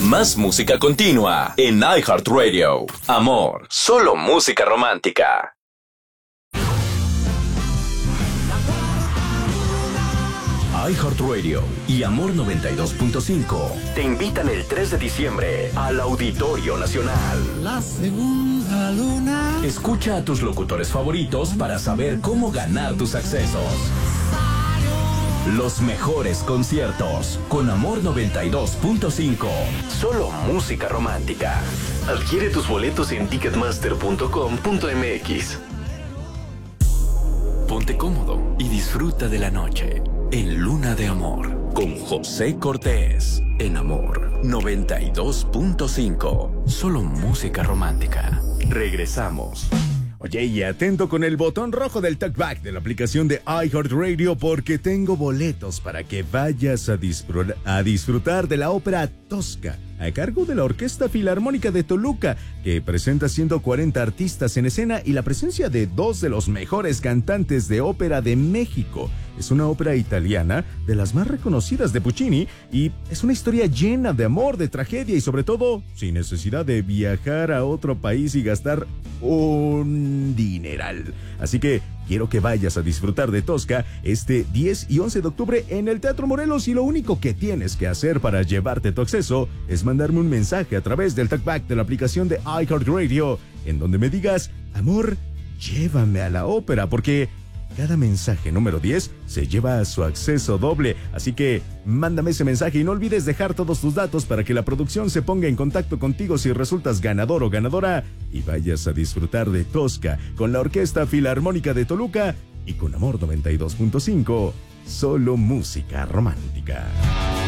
Más música continua en iHeartRadio. Amor, solo música romántica. iHeartRadio y Amor 92.5 te invitan el 3 de diciembre al Auditorio Nacional. La segunda luna. Escucha a tus locutores favoritos para saber cómo ganar tus accesos. Los mejores conciertos con Amor 92.5. Solo música romántica. Adquiere tus boletos en ticketmaster.com.mx. Ponte cómodo y disfruta de la noche en Luna de Amor con José Cortés en Amor 92.5. Solo música romántica. Regresamos. Oye, y atento con el botón rojo del talkback de la aplicación de iHeartRadio porque tengo boletos para que vayas a disfrutar de la ópera Tosca a cargo de la Orquesta Filarmónica de Toluca, que presenta 140 artistas en escena y la presencia de dos de los mejores cantantes de ópera de México. Es una ópera italiana de las más reconocidas de Puccini y es una historia llena de amor, de tragedia y sobre todo sin necesidad de viajar a otro país y gastar un dineral. Así que quiero que vayas a disfrutar de Tosca este 10 y 11 de octubre en el Teatro Morelos y lo único que tienes que hacer para llevarte tu acceso es mandarme un mensaje a través del talkback de la aplicación de iHeartRadio en donde me digas, amor, llévame a la ópera, porque cada mensaje número 10 se lleva a su acceso doble. Así que mándame ese mensaje y no olvides dejar todos tus datos para que la producción se ponga en contacto contigo si resultas ganador o ganadora y vayas a disfrutar de Tosca con la Orquesta Filarmónica de Toluca y con Amor 92.5, solo música romántica.